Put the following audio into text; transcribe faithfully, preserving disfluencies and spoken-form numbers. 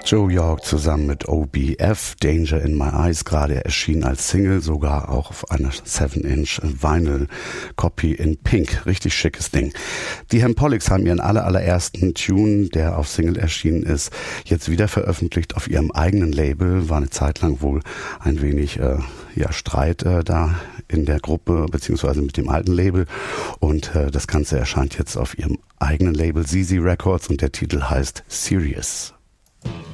Joe York zusammen mit O B F, Danger in My Eyes, gerade erschienen als Single, sogar auch auf einer seven inch Vinyl Copy in Pink. Richtig schickes Ding. Die Hempolics haben ihren aller, allerersten Tune, der auf Single erschienen ist, jetzt wieder veröffentlicht auf ihrem eigenen Label. War eine Zeit lang wohl ein wenig äh, ja, Streit äh, da in der Gruppe, beziehungsweise mit dem alten Label. Und äh, das Ganze erscheint jetzt auf ihrem eigenen Label Z Z Records und der Titel heißt Serious.